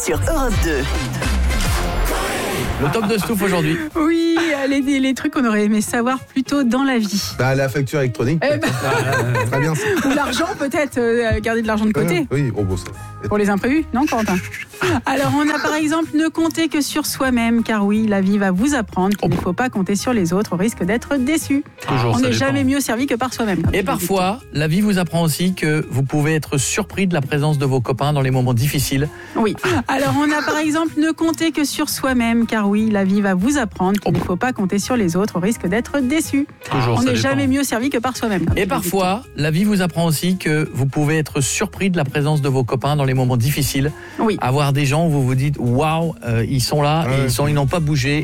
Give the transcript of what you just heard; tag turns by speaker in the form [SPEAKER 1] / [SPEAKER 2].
[SPEAKER 1] sur Europe 2.
[SPEAKER 2] Le top de Stouff aujourd'hui.
[SPEAKER 3] Oui, les trucs qu'on aurait aimé savoir plus tôt dans la vie.
[SPEAKER 4] La facture électronique. Très bien.
[SPEAKER 3] Ou l'argent peut-être, garder de l'argent de côté.
[SPEAKER 4] Oui, bon ça.
[SPEAKER 3] Pour les imprévus, non Corentin? Alors on a par exemple ne compter que sur soi-même, car oui, la vie va vous apprendre qu'il ne faut pas compter sur les autres au risque d'être déçu.
[SPEAKER 2] Toujours,
[SPEAKER 3] On
[SPEAKER 2] ça
[SPEAKER 3] n'est
[SPEAKER 2] dépend.
[SPEAKER 3] jamais mieux servi que par soi-même.
[SPEAKER 2] Et parfois, la vie vous apprend aussi que vous pouvez être surpris de la présence de vos copains dans les moments difficiles.
[SPEAKER 3] Oui. Alors on a par exemple ne compter que sur soi-même, car oui, la vie va vous apprendre qu'il ne faut pas compter sur les autres au risque d'être déçu.
[SPEAKER 2] Toujours,
[SPEAKER 3] On
[SPEAKER 2] ça
[SPEAKER 3] n'est
[SPEAKER 2] dépend.
[SPEAKER 3] jamais mieux servi que par soi-même.
[SPEAKER 2] Et parfois, la vie vous apprend aussi que vous pouvez être surpris de la présence de vos copains dans les moments difficiles.
[SPEAKER 3] Oui.
[SPEAKER 2] Avoir des gens où vous vous dites waouh, ils sont là,
[SPEAKER 4] Ouais.
[SPEAKER 2] ils n'ont pas bougé